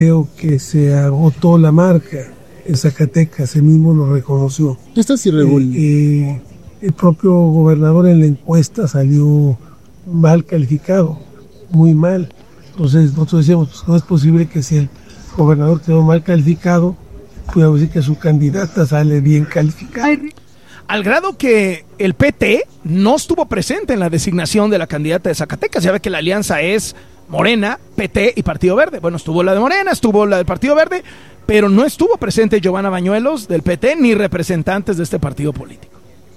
Creo que se agotó la marca en Zacatecas, él mismo lo reconoció. ¿Estás irregular? El propio gobernador en la encuesta salió mal calificado, muy mal. Entonces nosotros decíamos, pues no es posible que si el gobernador quedó mal calificado, podemos decir que su candidata sale bien calificada. Al grado que el PT no estuvo presente en la designación de la candidata de Zacatecas. Ya ve que la alianza es Morena, PT y Partido Verde. Bueno, estuvo la de Morena, estuvo la del Partido Verde, pero no estuvo presente Giovanna Bañuelos del PT ni representantes de este partido político.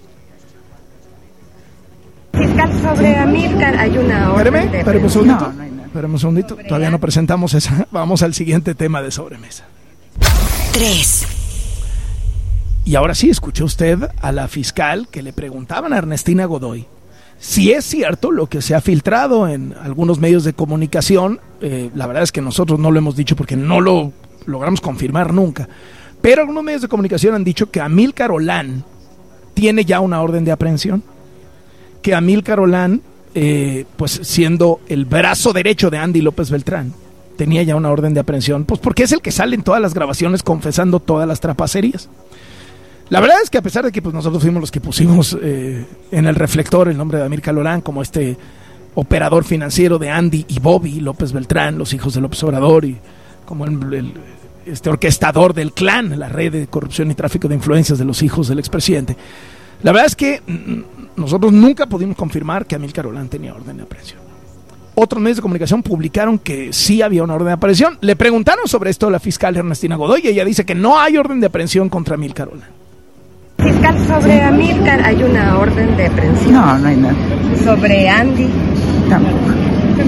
Fiscal, sobre Amílcar hay una orden Espérame un segundito. Todavía no presentamos esa. Vamos al siguiente tema de sobremesa. 3. Y ahora sí, escuchó usted a la fiscal que le preguntaban a Ernestina Godoy si es cierto lo que se ha filtrado en algunos medios de comunicación. La verdad es que nosotros no lo hemos dicho porque no lo logramos confirmar nunca. Pero algunos medios de comunicación han dicho que Amílcar Olán tiene ya una orden de aprehensión. Que Amílcar Olán, pues siendo el brazo derecho de Andy López Beltrán, tenía ya una orden de aprehensión, pues porque es el que sale en todas las grabaciones confesando todas las trapacerías. La verdad es que a pesar de que pues nosotros fuimos los que pusimos en el reflector el nombre de Amílcar Olán como este operador financiero de Andy y Bobby López Beltrán, los hijos de López Obrador, y como este orquestador del clan, la red de corrupción y tráfico de influencias de los hijos del expresidente. La verdad es que nosotros nunca pudimos confirmar que Amílcar Olán tenía orden de aprehensión. Otros medios de comunicación publicaron que sí había una orden de aprehensión. Le preguntaron sobre esto a la fiscal Ernestina Godoy y ella dice que no hay orden de aprehensión contra Amílcar Olán. Fiscal, sobre Amílcar hay una orden de aprehensión. No, no hay nada. Sobre Andy. Tampoco.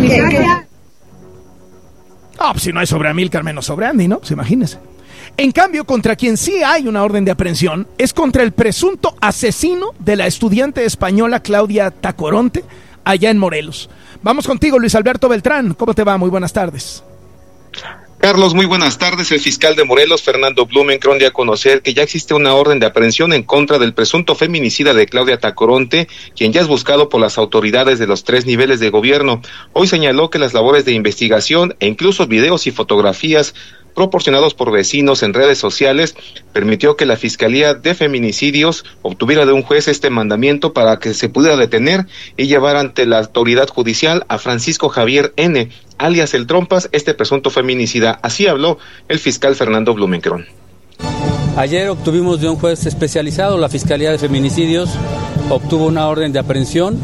Pues si no hay sobre Amílcar, menos sobre Andy, ¿no? Pues imagínese. En cambio, contra quien sí hay una orden de aprehensión es contra el presunto asesino de la estudiante española Claudia Tacoronte, allá en Morelos. Vamos contigo, Luis Alberto Beltrán. ¿Cómo te va? Muy buenas tardes. Carlos, muy buenas tardes. El fiscal de Morelos, Fernando Blumenkron, dio a conocer que ya existe una orden de aprehensión en contra del presunto feminicida de Claudia Tacoronte, quien ya es buscado por las autoridades de los 3 niveles de gobierno. Hoy señaló que las labores de investigación e incluso videos y fotografías proporcionados por vecinos en redes sociales permitió que la Fiscalía de Feminicidios obtuviera de un juez este mandamiento para que se pudiera detener y llevar ante la autoridad judicial a Francisco Javier N., alias El Trompas, este presunto feminicida. Así habló el fiscal Fernando Blumenkron. Ayer obtuvimos de un juez especializado, la Fiscalía de Feminicidios obtuvo una orden de aprehensión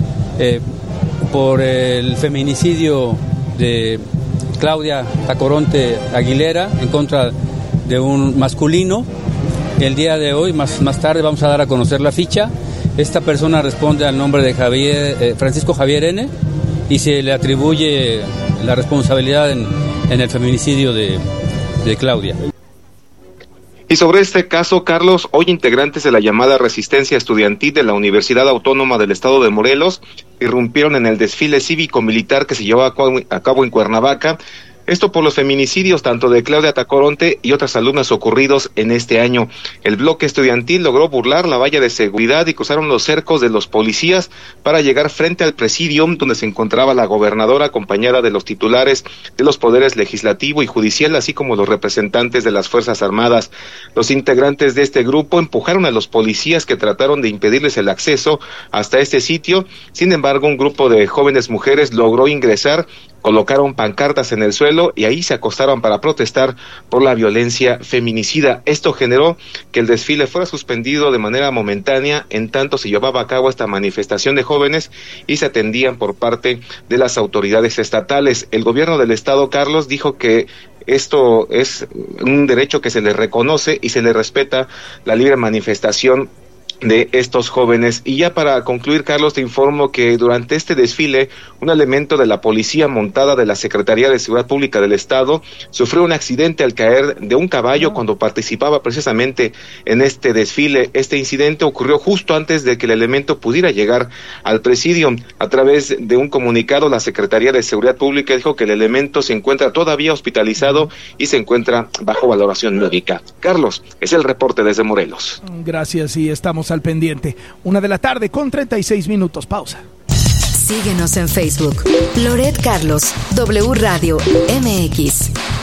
por el feminicidio de Claudia Tacoronte Aguilera en contra de un masculino. El día de hoy, más tarde, vamos a dar a conocer la ficha. Esta persona responde al nombre de Francisco Javier N. y se le atribuye la responsabilidad en el feminicidio de Claudia. Y sobre este caso, Carlos, hoy integrantes de la llamada Resistencia Estudiantil de la Universidad Autónoma del Estado de Morelos irrumpieron en el desfile cívico-militar que se llevó a cabo en Cuernavaca. Esto por los feminicidios tanto de Claudia Tacoronte y otras alumnas ocurridos en este año. El bloque estudiantil logró burlar la valla de seguridad y cruzaron los cercos de los policías para llegar frente al presidium donde se encontraba la gobernadora acompañada de los titulares de los poderes legislativo y judicial, así como los representantes de las Fuerzas Armadas. Los integrantes de este grupo empujaron a los policías que trataron de impedirles el acceso hasta este sitio. Sin embargo, un grupo de jóvenes mujeres logró ingresar, colocaron pancartas en el suelo y ahí se acostaron para protestar por la violencia feminicida. Esto generó que el desfile fuera suspendido de manera momentánea, en tanto se llevaba a cabo esta manifestación de jóvenes y se atendían por parte de las autoridades estatales. El gobierno del estado, Carlos, dijo que esto es un derecho que se le reconoce y se le respeta la libre manifestación de estos jóvenes. Y ya para concluir, Carlos, te informo que durante este desfile un elemento de la policía montada de la Secretaría de Seguridad Pública del Estado sufrió un accidente al caer de un caballo cuando participaba precisamente en este desfile. Este incidente ocurrió justo antes de que el elemento pudiera llegar al presidio. A través de un comunicado, la Secretaría de Seguridad Pública dijo que el elemento se encuentra todavía hospitalizado y se encuentra bajo valoración médica. Carlos, es el reporte desde Morelos. Gracias, y estamos al pendiente. 1:36 p.m. Pausa. Síguenos en Facebook. Loret Carlos, W Radio MX.